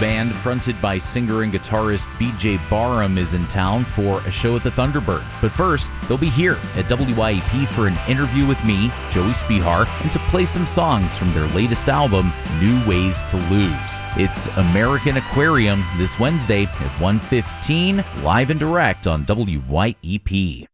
band fronted by singer and guitarist BJ Barham is in town for a show at the Thunderbird. But first, they'll be here at WYEP for an interview with me, Joey Spihar, and to play some songs from their latest album, New Ways to Lose. It's American Aquarium this Wednesday at 1:15, live and direct on WYEP.